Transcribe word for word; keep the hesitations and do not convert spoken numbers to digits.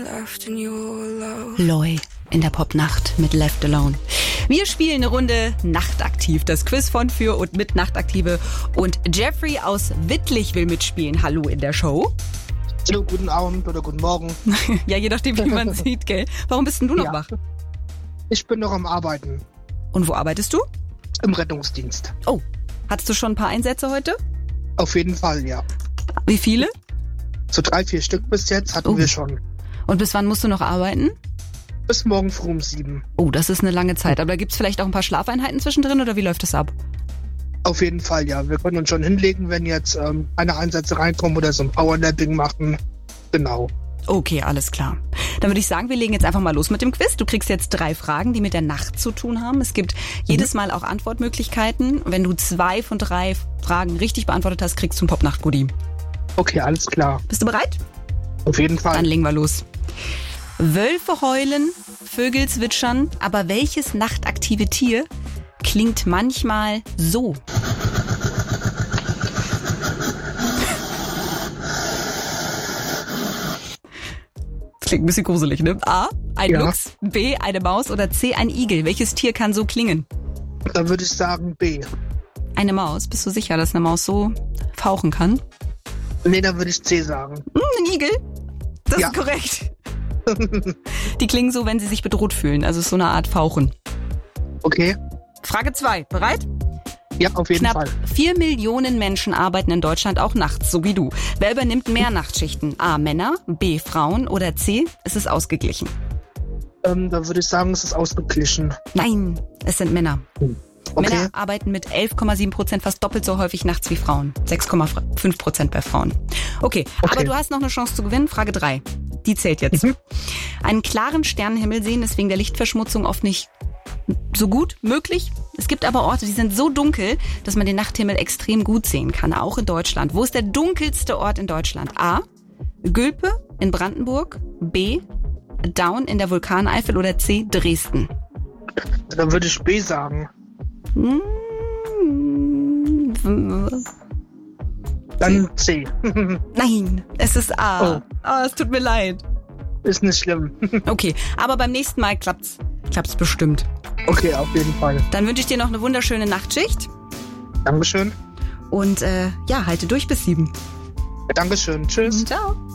Loi in der Popnacht mit Left Alone. Wir spielen eine Runde Nachtaktiv, das Quiz von, für und mit Nachtaktive. Und Jeffrey aus Wittlich will mitspielen. Hallo in der Show. Hallo, guten Abend oder guten Morgen. Ja, je nachdem, wie man sieht, gell? Warum bist denn du noch Ja. wach? Ich bin noch am Arbeiten. Und wo arbeitest du? Im Rettungsdienst. Oh, hattest du schon ein paar Einsätze heute? Auf jeden Fall, ja. Wie viele? So drei, vier Stück bis jetzt hatten Oh. wir schon. Und bis wann musst du noch arbeiten? Bis morgen früh um sieben. Oh, das ist eine lange Zeit. Aber gibt es vielleicht auch ein paar Schlafeinheiten zwischendrin oder wie läuft das ab? Auf jeden Fall, ja. Wir können uns schon hinlegen, wenn jetzt ähm, eine Einsätze reinkommen oder so ein Powernapping machen. Genau. Okay, alles klar. Dann würde ich sagen, wir legen jetzt einfach mal los mit dem Quiz. Du kriegst jetzt drei Fragen, die mit der Nacht zu tun haben. Es gibt jedes Mal auch Antwortmöglichkeiten. Wenn du zwei von drei Fragen richtig beantwortet hast, kriegst du ein Popnacht-Goodie. Okay, alles klar. Bist du bereit? Auf jeden Fall. Dann legen wir los. Wölfe heulen, Vögel zwitschern, aber welches nachtaktive Tier klingt manchmal so? Klingt ein bisschen gruselig, ne? A, ein Ja. Luchs, B, eine Maus oder C, ein Igel. Welches Tier kann so klingen? Dann würde ich sagen B. Eine Maus. Bist du sicher, dass eine Maus so fauchen kann? Nee, dann würde ich C sagen. Hm, ein Igel? Das Ja. ist korrekt. Die klingen so, wenn sie sich bedroht fühlen. Also es ist so eine Art Fauchen. Okay. Frage zwei. Bereit? Ja, auf jeden Knapp Fall. vier Millionen Menschen arbeiten in Deutschland auch nachts, so wie du. Wer übernimmt mehr Nachtschichten? A, Männer, B, Frauen oder C, es ist ausgeglichen? Ähm, dann würde ich sagen, es ist ausgeglichen. Nein, es sind Männer. Okay. Männer arbeiten mit elf Komma sieben Prozent fast doppelt so häufig nachts wie Frauen. sechs Komma fünf Prozent bei Frauen. Okay, Okay. aber du hast noch eine Chance zu gewinnen. Frage drei. Die zählt jetzt. Mhm. Einen klaren Sternenhimmel sehen ist wegen der Lichtverschmutzung oft nicht so gut möglich. Es gibt aber Orte, die sind so dunkel, dass man den Nachthimmel extrem gut sehen kann, auch in Deutschland. Wo ist der dunkelste Ort in Deutschland? A, Gülpe in Brandenburg, B, Daun in der Vulkaneifel oder C, Dresden? Dann würde ich B sagen. Hm, Dann C. Nein, es ist A. Oh. Oh, es tut mir leid. Ist nicht schlimm. Okay, aber beim nächsten Mal klappt's. Klappt's bestimmt. Okay, auf jeden Fall. Dann wünsche ich dir noch eine wunderschöne Nachtschicht. Dankeschön. Und äh, ja, halte durch bis sieben. Ja, Dankeschön. Tschüss. Ciao.